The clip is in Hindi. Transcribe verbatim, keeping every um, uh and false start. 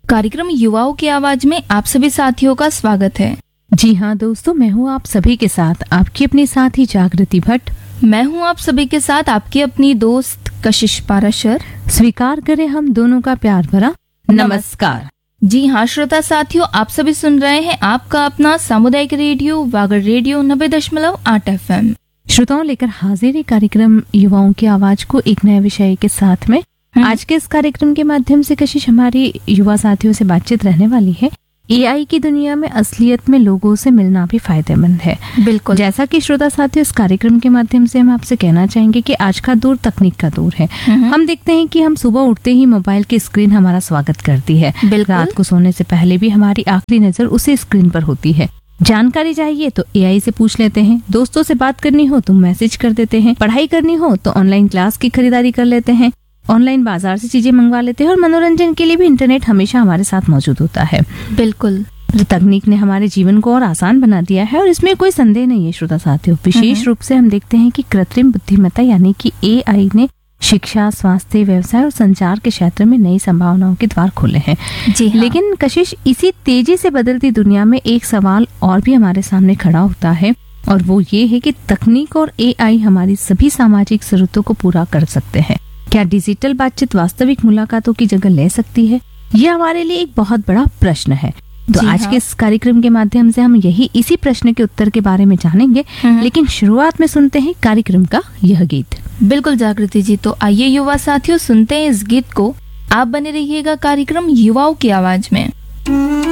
कार्यक्रम युवाओं की आवाज में आप सभी साथियों का स्वागत है। जी हाँ दोस्तों, मैं हूँ आप सभी के साथ आपकी अपनी साथी जागृति भट्ट। मैं हूँ आप सभी के साथ आपकी अपनी दोस्त कशिश पाराशर। स्वीकार करें हम दोनों का प्यार भरा नमस्कार। जी हाँ श्रोता साथियों, आप सभी सुन रहे हैं आपका अपना सामुदायिक रेडियो वागड़ रेडियो नब्बे दशमलव आठ एफ एम। श्रोताओं, लेकर हाजिर है कार्यक्रम युवाओं की आवाज को एक नए विषय के साथ में। आज के इस कार्यक्रम के माध्यम से कशिश हमारी युवा साथियों से बातचीत रहने वाली है। एआई की दुनिया में असलियत में लोगों से मिलना भी फायदेमंद है। बिल्कुल, जैसा कि श्रोता साथियों, इस कार्यक्रम के माध्यम से हम आपसे कहना चाहेंगे कि आज का दौर तकनीक का दौर है। हम देखते हैं कि हम सुबह उठते ही मोबाइल की स्क्रीन हमारा स्वागत करती है। रात को सोने से पहले भी हमारी आखिरी नजर उसी स्क्रीन पर होती है। जानकारी चाहिए तो एआई से पूछ लेते हैं, दोस्तों से बात करनी हो तो मैसेज कर देते हैं, पढ़ाई करनी हो तो ऑनलाइन क्लास की खरीदारी कर लेते हैं, ऑनलाइन बाजार से चीजें मंगवा लेते हैं और मनोरंजन के लिए भी इंटरनेट हमेशा हमारे साथ मौजूद होता है। बिल्कुल, तकनीक ने हमारे जीवन को और आसान बना दिया है और इसमें कोई संदेह नहीं है श्रोता साथियों। विशेष रूप से हम देखते हैं कि कृत्रिम बुद्धिमत्ता यानी कि एआई ने शिक्षा, स्वास्थ्य, व्यवसाय और संचार के क्षेत्र में नई संभावनाओं के द्वार खोले हैं। जी हाँ। लेकिन कशिश, इसी तेजी से बदलती दुनिया में एक सवाल और भी हमारे सामने खड़ा होता है और वो ये है कि तकनीक और एआई हमारी सभी सामाजिक जरूरतों को पूरा कर सकते हैं। क्या डिजिटल बातचीत वास्तविक मुलाकातों की जगह ले सकती है? यह हमारे लिए एक बहुत बड़ा प्रश्न है। तो आज हाँ। के इस कार्यक्रम के माध्यम से हम यही इसी प्रश्न के उत्तर के बारे में जानेंगे। लेकिन शुरुआत में सुनते हैं कार्यक्रम का यह गीत। बिल्कुल जागृति जी, तो आइए युवा साथियों सुनते हैं इस गीत को। आप बने रहिएगा कार्यक्रम युवाओं की आवाज में।